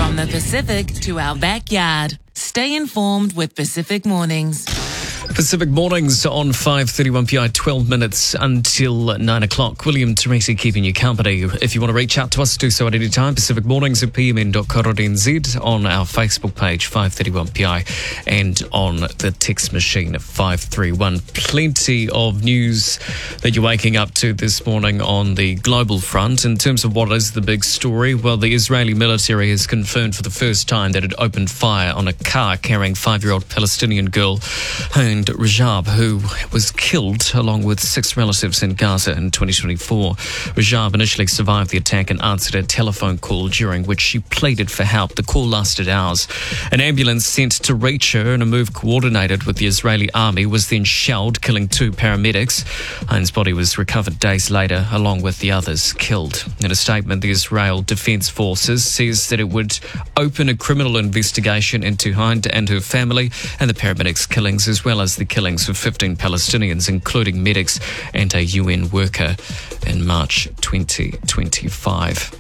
From the Pacific to our backyard. Stay informed with Pacific Mornings. Pacific Mornings on 5:31 PI, 12 minutes until 9 o'clock. William Teresi keeping you company. If you want to reach out to us, do so at any time. Pacific Mornings at pmn.co.nz, on our Facebook page, 531 PI, and on the text machine at 531. Plenty of news that you're waking up to this morning on the global front. In terms of what is the big story, well, the Israeli military has confirmed for the first time that it opened fire on a car carrying 5-year-old Palestinian girl named Rajab, who was killed along with 6 relatives in Gaza in 2024. Rajab initially survived the attack and answered a telephone call during which she pleaded for help. The call lasted hours. An ambulance sent to reach her in a move coordinated with the Israeli army was then shelled, killing 2 paramedics. Hines' body was recovered days later, along with the others killed. In a statement, the Israel Defense Forces says that it would open a criminal investigation into Hines and her family and the paramedics' killings, as well as the killings of 15 Palestinians, including medics and a UN worker in March 2025.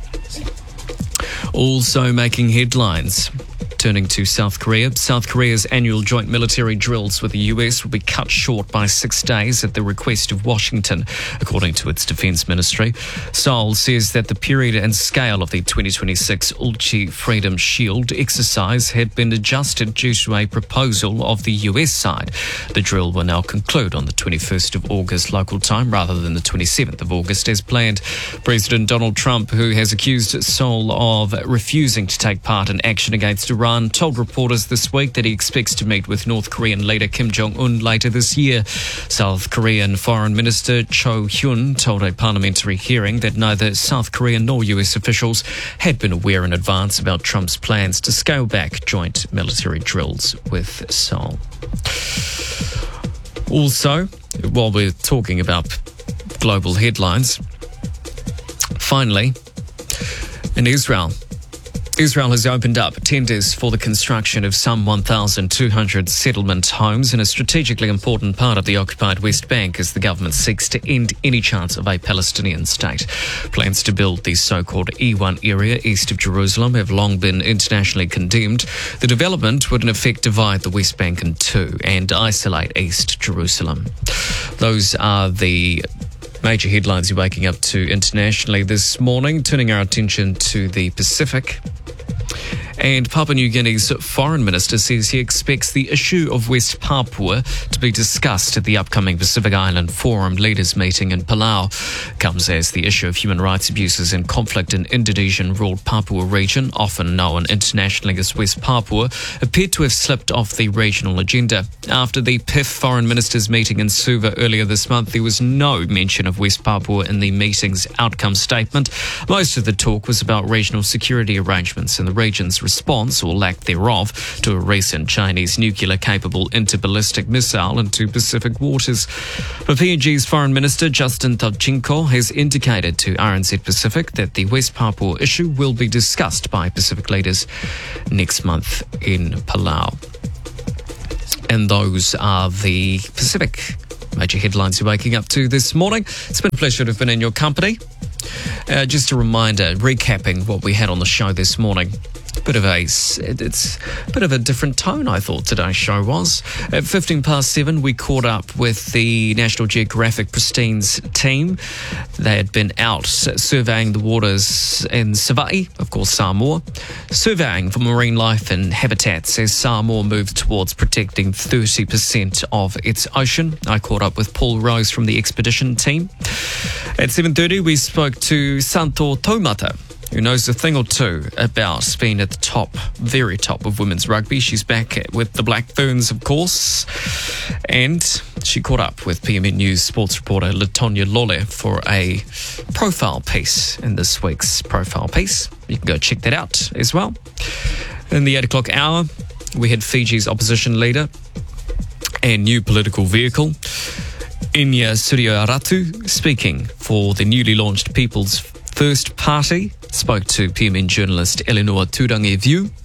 Also making headlines. Turning to South Korea. South Korea's annual joint military drills with the US will be cut short by 6 days at the request of Washington, according to its defense ministry. Seoul says that the period and scale of the 2026 Ulchi Freedom Shield exercise had been adjusted due to a proposal of the US side. The drill will now conclude on the 21st of August local time rather than the 27th of August as planned. President Donald Trump, who has accused Seoul of refusing to take part in action against Iran, told reporters this week that he expects to meet with North Korean leader Kim Jong-un later this year. South Korean Foreign Minister Cho Hyun told a parliamentary hearing that neither South Korean nor US officials had been aware in advance about Trump's plans to scale back joint military drills with Seoul. Also, while we're talking about global headlines, finally, in Israel has opened up tenders for the construction of some 1,200 settlement homes in a strategically important part of the occupied West Bank as the government seeks to end any chance of a Palestinian state. Plans to build the so-called E1 area east of Jerusalem have long been internationally condemned. The development would in effect divide the West Bank in two and isolate East Jerusalem. Those are the major headlines you're waking up to internationally this morning. Turning our attention to the Pacific. And Papua New Guinea's foreign minister says he expects the issue of West Papua to be discussed at the upcoming Pacific Island Forum leaders meeting in Palau. Comes as the issue of human rights abuses and conflict in Indonesian-ruled Papua region, often known internationally as West Papua, appeared to have slipped off the regional agenda. After the PIF foreign ministers meeting in Suva earlier this month, there was no mention of West Papua in the meeting's outcome statement. Most of the talk was about regional security arrangements and the region's response, or lack thereof, to a recent Chinese nuclear-capable interballistic missile into Pacific waters. But PNG's Foreign Minister Justin Tavchenko has indicated to RNZ Pacific that the West Papua issue will be discussed by Pacific leaders next month in Palau. And those are the Pacific major headlines you're waking up to this morning. It's been a pleasure to have been in your company. Just a reminder, recapping what we had on the show this morning. It's a bit of a different tone, I thought today's show was. At 7:15, we caught up with the National Geographic Pristine's team. They had been out surveying the waters in Savaii, of course Samoa, surveying for marine life and habitats as Samoa moved towards protecting 30% of its ocean. I caught up with Paul Rose from the expedition team. At 7:30, we spoke to Santo Taumata, who knows a thing or two about being at the top, very top of women's rugby. She's back with the Black Ferns, of course. And she caught up with PMN News sports reporter Latonya Lole for a profile piece in this week's profile piece. You can go check that out as well. In the 8 o'clock hour, we had Fiji's opposition leader and new political vehicle, Inya Suryaratu, speaking for the newly launched People's First Party. Spoke to PMN journalist Eleanor Turange View.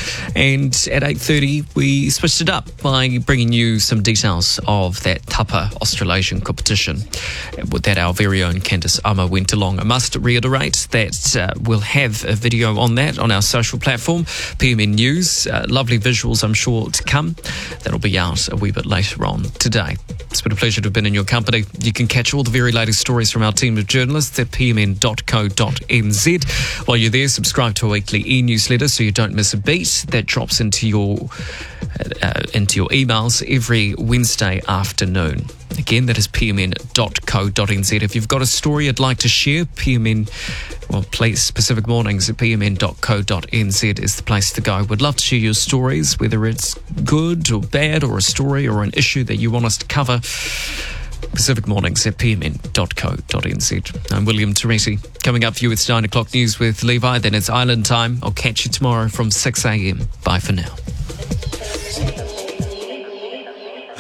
And at 8:30, we switched it up by bringing you some details of that Tapa Australasian competition that our very own Candice Ama went along. I must reiterate that we'll have a video on that on our social platform, PMN News. Lovely visuals, I'm sure, to come. That'll be out a wee bit later on today. It's been a pleasure to have been in your company. You can catch all the very latest stories from our team of journalists at pmn.co.nz. While you're there, subscribe to our weekly e-newsletter so you don't miss a beat. That drops into your emails every Wednesday afternoon. Again, that is pmn.co.nz. If you've got a story you'd like to share, please, Pacific Mornings at pmn.co.nz is the place to go. We'd love to share your stories, whether it's good or bad, or a story or an issue that you want us to cover. Pacific Mornings at pmn.co.nz. I'm William Teresi. Coming up for you, it's 9 o'clock news with Levi. Then it's Island Time. I'll catch you tomorrow from 6 a.m. Bye for now.